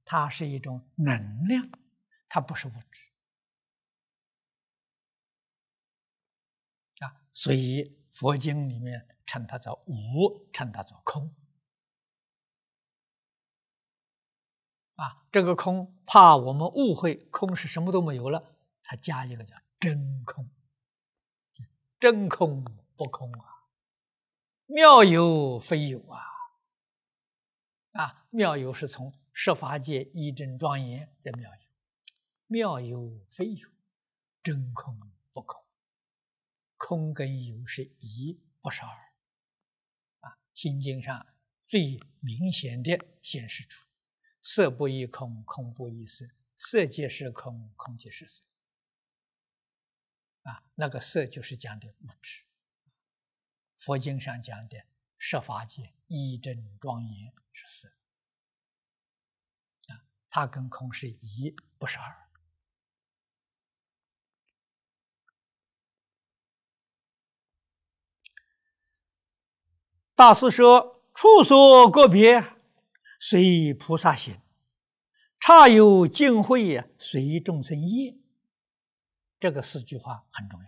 它是一种能量，它不是物质啊。所以佛经里面称它做无，称它做空啊。这个空怕我们误会，空是什么都没有了，它加一个叫真空，真空不空啊，妙有非有啊。妙有是从十法界一真庄严的妙有，妙有非有，真空不空，空跟有是一，不是二心经上最明显的显示出色不异空，空不异色，色即是空，空即是色那个色就是讲的物质，佛经上讲的十法界一真庄严是色它跟空是一，不是二。大师说：“处所个别，随菩萨行；差有净慧，随众生业。”这个4句话很重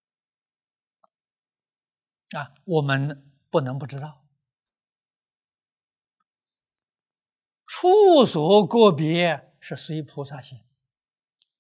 要我们不能不知道。处所个别是随菩萨行。